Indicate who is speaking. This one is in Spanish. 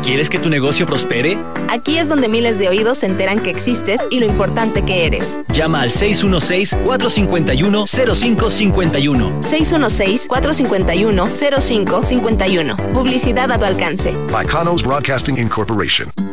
Speaker 1: ¿Quieres que tu negocio prospere?
Speaker 2: Aquí es donde miles de oídos se enteran que existes y lo importante que eres.
Speaker 1: Llama al 616-451-0551.
Speaker 2: 616-451-0551. Publicidad a tu alcance.
Speaker 3: By Kanos Broadcasting Incorporation.